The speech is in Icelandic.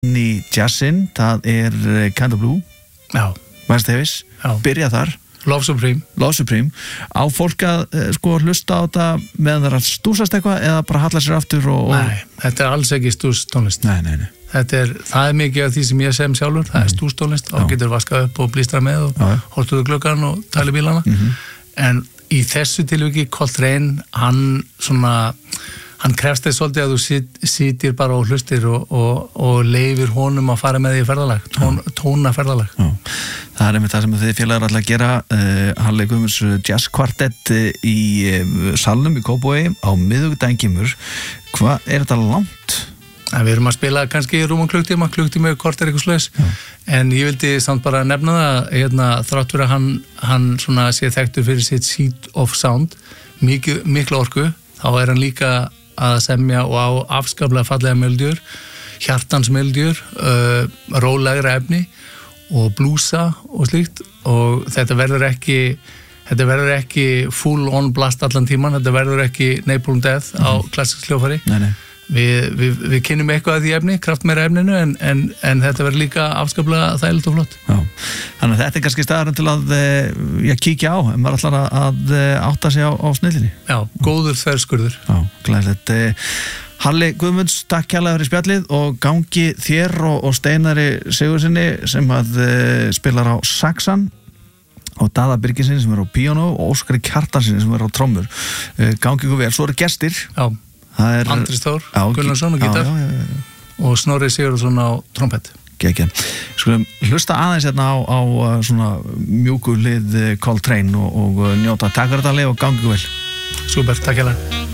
í jazzin, það Kind of Blue, Miles Davis, byrja þar. Love Supreme. Á fólk að hlusta á þetta meðan það er að stúsast eitthvað eða bara halla sér aftur Nei, þetta alls ekki stústónlist. Nei. Það mikið af því sem ég sem sjálfur, það stústónlist og getur vaskað upp og blístra með og hortuðu glöggan og tali bílana. En í þessu tilviki Coltrane, hann krefst þess svolítið að þú sitir bara og hlustir og leifir honum að fara með því ferðalag, tóna ferðalag. Það einmitt það sem þið félagar alltaf að gera. Halli Guðmunds Jazz Quartet í salnum í Kópavogi á miðvikudaginn kemur. Hvað þetta langt? Við erum að spila kannski rúman klukktíma kort eitthvað slags, en ég vildi samt bara nefna það þrátt fyrir að hann svona sé þekktur fyrir sitt Seed of Sound, mikla orku, þá hann líka að semja og á afskaplega fallega melodíur, hjartansmelodíur, rólegra efni og blúsa og slíkt, og þetta verður ekki full on blast allan tíman, þetta verður ekki Napalm Death á klassisk hljóðfæri. Nei. Við kynnum eitthvað að því efni, kraftmeira efninu, en þetta verður líka afskaplega þægilegt og flott. Þannig að þetta kannski staðurinn til að kíkja á, en maður ætlar að átta sig á snillinni. Já, góður þverskurður. Glæðilegt. Halli Guðmunds, takk kærlega fyrir spjallið og gangi þér og Steinari Sigurðssyni sem spilar á saxan og Daða Birgissyni sem á píanó og Óskari Kjartansyni sem á trommur. Gangi ykkur vel. Svo eru gestir. Andri Stór Gunnarsson á gítar og Snorri Sigurðsson á trompet. Skulum hlusta aðeins hérna á svona mjúku hlið Coltrane og njóta. Takk fyrir þetta og gangi ykkur vel. Súper, takk hérlega.